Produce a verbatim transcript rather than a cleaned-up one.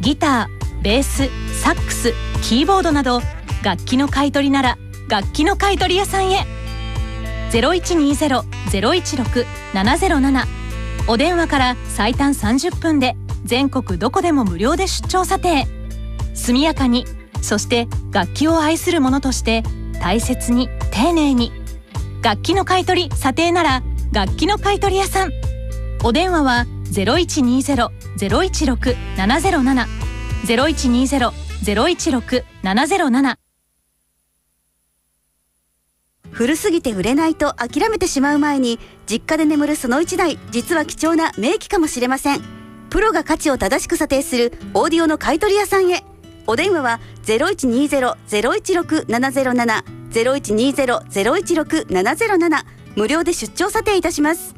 ギター、ベース、サックス、キーボードなど楽器の買い取りなら楽器の買い取り屋さんへ。 ゼロいちにゼロ ゼロいちろく ななゼロなな お電話から最短さんじゅっぷんで全国どこでも無料で出張査定。速やかに、そして楽器を愛する者として大切に丁寧に。楽器の買い取り査定なら楽器の買い取り屋さん。お電話は ゼロいちにゼロ ゼロいちろく ななゼロなな ゼロいちにゼロ ゼロいちろく ななゼロなな。 古すぎて売れないと諦めてしまう前に、実家で眠るそのいちだい、実は貴重な名機かもしれません。プロが価値を正しく査定するオーディオの買い取り屋さんへ。お電話は ゼロいちにゼロ ゼロいちろく ななゼロなな ゼロいちにゼロ ゼロいちろく ななゼロなな、無料で出張査定いたします。